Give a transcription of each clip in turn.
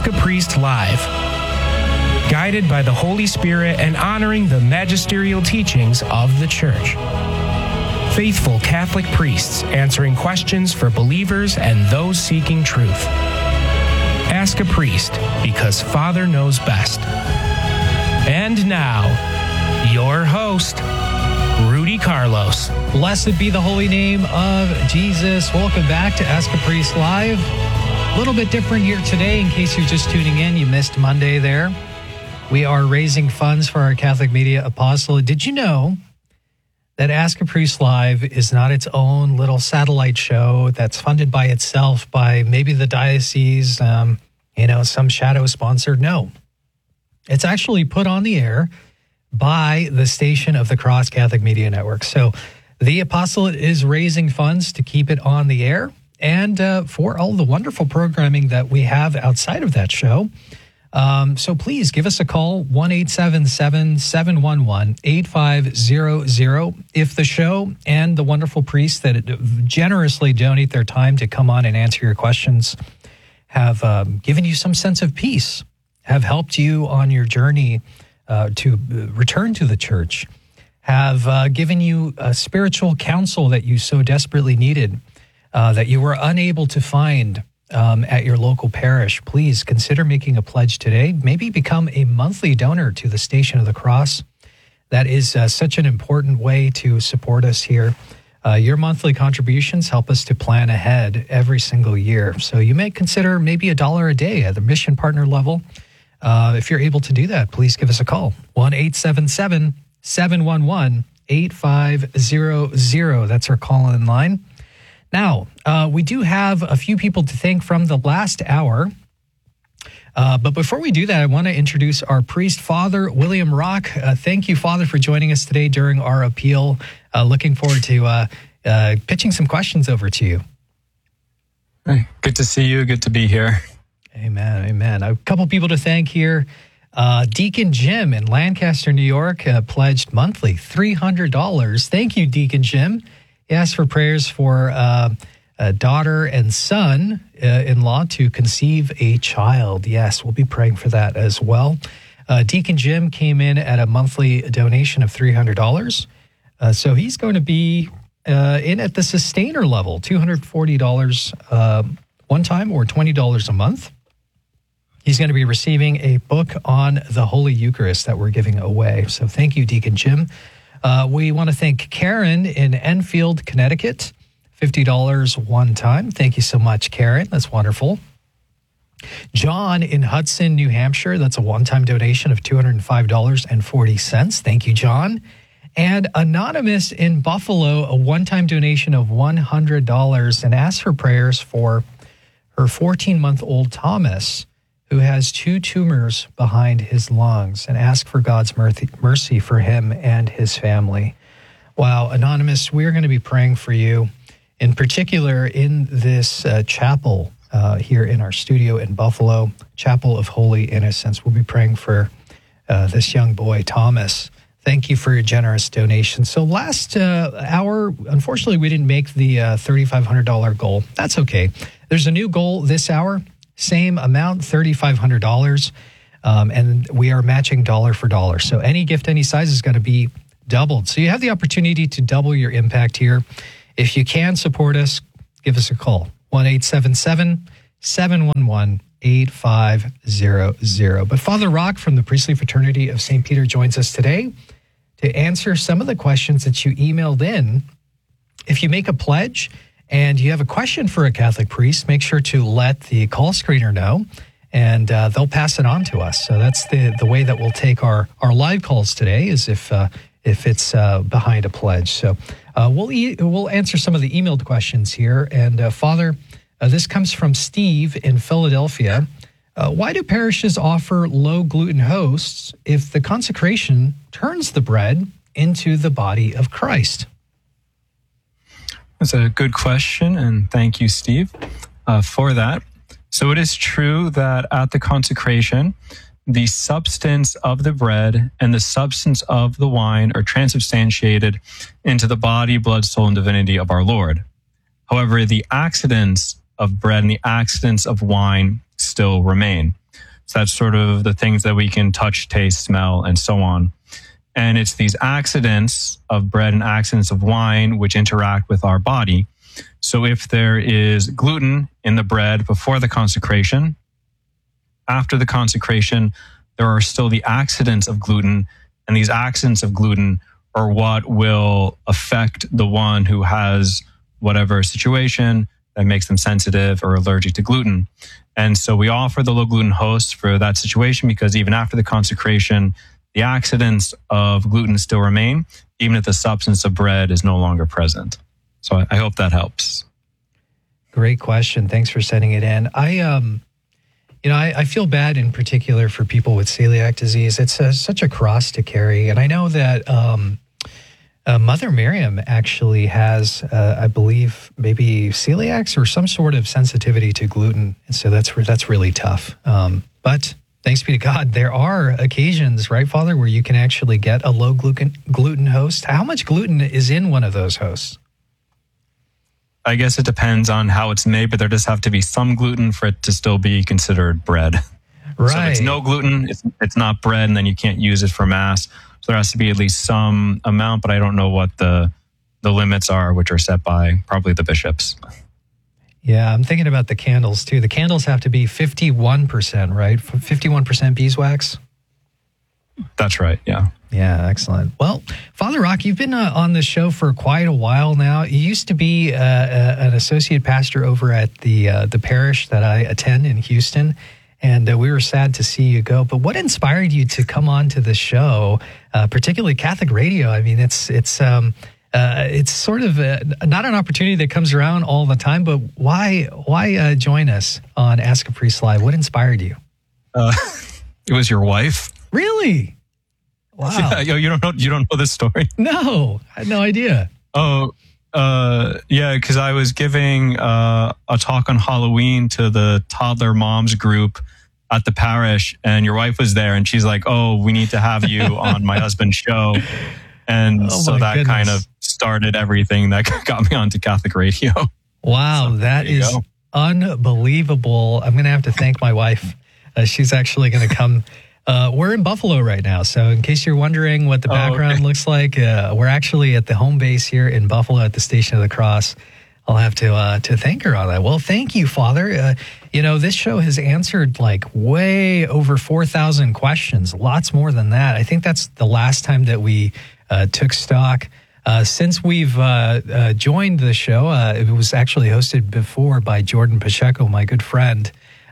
Ask a Priest Live. Guided by the Holy Spirit and honoring the magisterial teachings of the Church. Faithful Catholic priests answering questions for believers and those seeking truth. Ask a Priest, because Father knows best. And now, your host, Rudy Carlos. Blessed be the holy name of Jesus. Welcome back to Ask a Priest Live. A little bit different here today. In case you're just tuning in, you missed Monday there. We are raising funds for our Catholic Media Apostolate. Did you know that Ask a Priest Live is not its own little satellite show that's funded by itself by maybe the diocese, some shadow sponsor? No. It's actually put on the air by the station of the Cross Catholic Media Network. So the Apostolate is raising funds to keep it on the air and for all the wonderful programming that we have outside of that show. So please give us a call, 1-877-711-8500. If the show and the wonderful priests that generously donate their time to come on and answer your questions have given you some sense of peace, have helped you on your journey to return to the church, have given you spiritual counsel that you so desperately needed, that you were unable to find at your local parish, please consider making a pledge today. Maybe become a monthly donor to the Station of the Cross. That is such an important way to support us here. Your monthly contributions help us to plan ahead every single year. So you may consider maybe $1 a day at the mission partner level. If you're able to do that, please give us a call. 1-877-711-8500. That's our call-in line. Now, we do have a few people to thank from the last hour. But before we do that, I want to introduce our priest, Father William Rock. Thank you, Father, for joining us today during our appeal. Looking forward to pitching some questions over to you. Hey, good to see you. Good to be here. Amen. Amen. A couple people to thank here. Deacon Jim in Lancaster, New York, pledged monthly $300. Thank you, Deacon Jim. He asked for prayers for a daughter and son-in-law to conceive a child. Yes, we'll be praying for that as well. Deacon Jim came in at a monthly donation of $300. So he's going to be in at the sustainer level, $240 one time or $20 a month. He's going to be receiving a book on the Holy Eucharist that we're giving away. So thank you, Deacon Jim. We want to thank Karen in Enfield, Connecticut, $50 one time. Thank you so much, Karen. That's wonderful. John in Hudson, New Hampshire, that's a one-time donation of $205.40. Thank you, John. And Anonymous in Buffalo, a one-time donation of $100 and asks for prayers for her 14-month-old Thomas, who has 2 tumors behind his lungs, and ask for God's mercy for him and his family. Wow, Anonymous, we're going to be praying for you, in particular in this chapel here in our studio in Buffalo, Chapel of Holy Innocents. We'll be praying for this young boy, Thomas. Thank you for your generous donation. So last hour, unfortunately, we didn't make the $3,500 goal. That's okay. There's a new goal this hour. Same amount, $3,500, and we are matching dollar for dollar. So any gift, any size is going to be doubled. So you have the opportunity to double your impact here. If you can support us, give us a call, 1-877-711-8500. But Father Rock from the Priestly Fraternity of St. Peter joins us today to answer some of the questions that you emailed in. If you make a pledge and you have a question for a Catholic priest, make sure to let the call screener know, and they'll pass it on to us. So that's the way that we'll take our live calls today, is if it's behind a pledge. So we'll answer some of the emailed questions here. And Father, this comes from Steve in Philadelphia. Why do parishes offer low-gluten hosts if the consecration turns the bread into the body of Christ? That's a good question, and thank you, Steve, for that. So it is true that at the consecration, the substance of the bread and the substance of the wine are transubstantiated into the body, blood, soul, and divinity of our Lord. However, the accidents of bread and the accidents of wine still remain. So that's sort of the things that we can touch, taste, smell, and so on. And it's these accidents of bread and accidents of wine which interact with our body. So if there is gluten in the bread before the consecration, after the consecration, there are still the accidents of gluten, and these accidents of gluten are what will affect the one who has whatever situation that makes them sensitive or allergic to gluten. And so we offer the low gluten host for that situation, because even after the consecration, the accidents of gluten still remain, even if the substance of bread is no longer present. So I hope that helps. Great question. Thanks for sending it in. I feel bad in particular for people with celiac disease. It's such a cross to carry. And I know that Mother Miriam actually has, I believe, maybe celiacs or some sort of sensitivity to gluten. And so that's really tough. But thanks be to God, there are occasions, right, Father, where you can actually get a low gluten host. How much gluten is in one of those hosts? I guess it depends on how it's made, but there does have to be some gluten for it to still be considered bread. Right. So if it's no gluten, it's not bread, and then you can't use it for Mass. So there has to be at least some amount, but I don't know what the limits are, which are set by probably the bishops. Yeah, I'm thinking about the candles too. The candles have to be 51%, right? 51% beeswax? That's right, yeah. Yeah, excellent. Well, Father Rock, you've been on the show for quite a while now. You used to be an associate pastor over at the parish that I attend in Houston, and we were sad to see you go. But what inspired you to come on to the show, particularly Catholic radio? I mean, it's sort of not an opportunity that comes around all the time. But why join us on Ask a Priest Live? What inspired you? It was your wife. Really? Wow. Yeah, you don't know this story? No, I had no idea. Oh, yeah, because I was giving a talk on Halloween to the toddler moms group at the parish, and your wife was there, and she's like, "Oh, we need to have you on my husband's show." And so that kind of started everything that got me onto Catholic radio. Wow, so that is unbelievable. I'm going to have to thank my wife. She's actually going to come. We're in Buffalo right now, so in case you're wondering what the background looks like, we're actually at the home base here in Buffalo at the Station of the Cross. I'll have to thank her on that. Well, thank you, Father. This show has answered like way over 4,000 questions, lots more than that. I think that's the last time that we took stock. Since we've joined the show, it was actually hosted before by Jordan Pacheco, my good friend.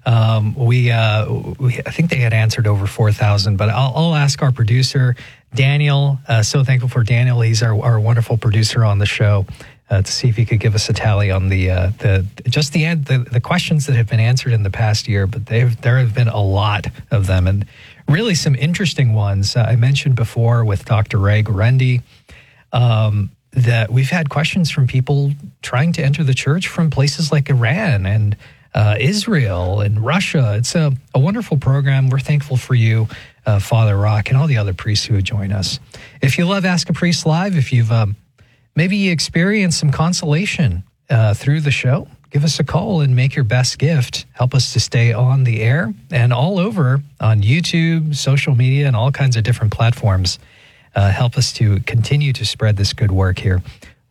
I think they had answered over 4,000, but I'll ask our producer, Daniel. So thankful for Daniel. He's our wonderful producer on the show, to see if he could give us a tally on the questions that have been answered in the past year. But there have been a lot of them, and really some interesting ones. I mentioned before with Dr. Ray Guarendi, that we've had questions from people trying to enter the church from places like Iran and Israel and Russia. It's a wonderful program. We're thankful for you, Father Rock, and all the other priests who would join us. If you love Ask a Priest Live, if you've maybe experienced some consolation through the show, give us a call and make your best gift. Help us to stay on the air and all over on YouTube, social media, and all kinds of different platforms. Help us to continue to spread this good work here.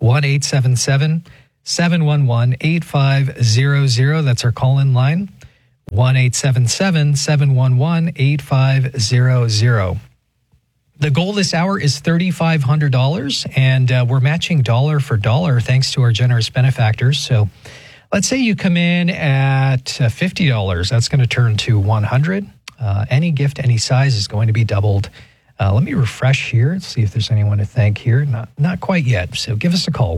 1-877-711-8500. That's our call-in line. 1-877-711-8500. The goal this hour is $3,500, and we're matching dollar for dollar thanks to our generous benefactors. So let's say you come in at $50. That's going to turn to $100. Any gift, any size is going to be doubled. Let me refresh here and see if there's anyone to thank here. Not quite yet. So give us a call,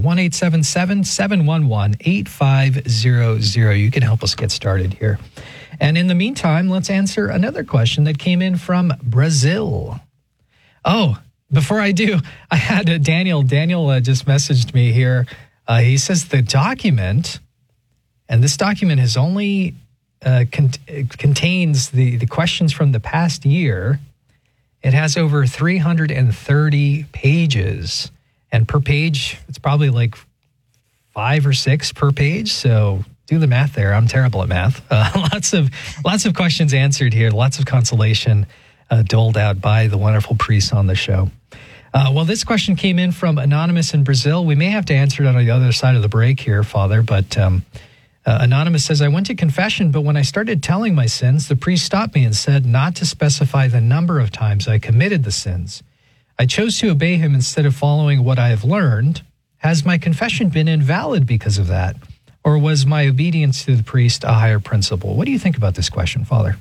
1-877-711-8500. You can help us get started here. And in the meantime, let's answer another question that came in from Brazil. Oh, before I do, I had Daniel. Daniel just messaged me here. He says the document, and this document has only contains the questions from the past year. It has over 330 pages, and per page, it's probably like 5 or 6 per page. So Do the math there. I'm terrible at math. Lots of questions answered here. Lots of consolation doled out by the wonderful priests on the show. Well, this question came in from Anonymous in Brazil. We may have to answer it on the other side of the break here, Father, but Anonymous says, I went to confession, but when I started telling my sins, the priest stopped me and said not to specify the number of times I committed the sins. I chose to obey him instead of following what I have learned. Has my confession been invalid because of that? Or was my obedience to the priest a higher principle? What do you think about this question, Father?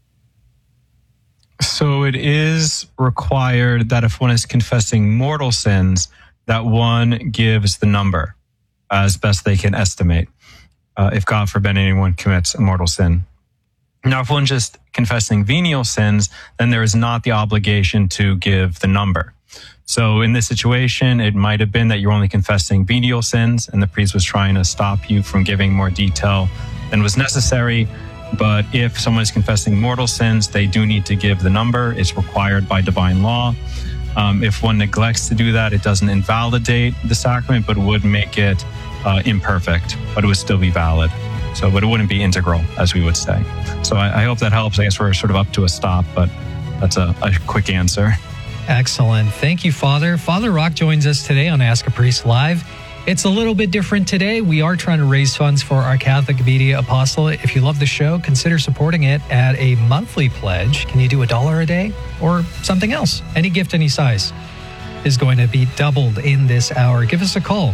So it is required that if one is confessing mortal sins, that one gives the number as best they can estimate, if God forbid anyone commits a mortal sin. Now, if one's just confessing venial sins, then there is not the obligation to give the number. So in this situation, it might have been that you're only confessing venial sins and the priest was trying to stop you from giving more detail than was necessary. But if someone is confessing mortal sins, they do need to give the number. It's required by divine law. If one neglects to do that, it doesn't invalidate the sacrament, but would make it imperfect, but it would still be valid. But it wouldn't be integral, as we would say. So I hope that helps. I guess we're sort of up to a stop, but that's a quick answer. Excellent. Thank you, Father. Father Rock joins us today on Ask a Priest Live. It's a little bit different today. We are trying to raise funds for our Catholic Media Apostolate. If you love the show, consider supporting it at a monthly pledge. Can you do $1 a day or something else? Any gift, any size is going to be doubled in this hour. Give us a call.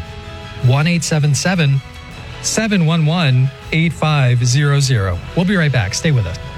1-877-711-8500. We'll be right back. Stay with us.